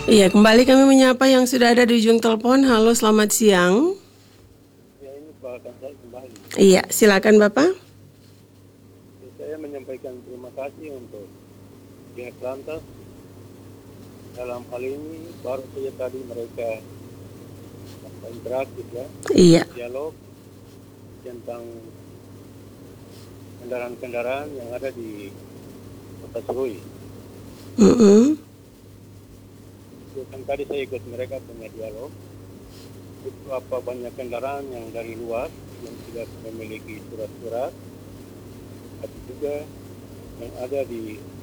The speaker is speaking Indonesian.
Iya, kembali kami menyapa yang sudah ada di ujung telepon. Halo, selamat siang. Ya, ini Pak Kansal kembali. Iya, silakan Bapak. Saya menyampaikan terima kasih untuk pihak lantas. Dalam hal ini baru saja tadi mereka interaktif ya, Iya. dialog tentang kendaraan-kendaraan yang ada di Kota Serui. Itu kan tadi saya ikut mereka punya dialog. Itu apa banyak kendaraan yang dari luar yang tidak memiliki surat-surat, tapi juga yang ada di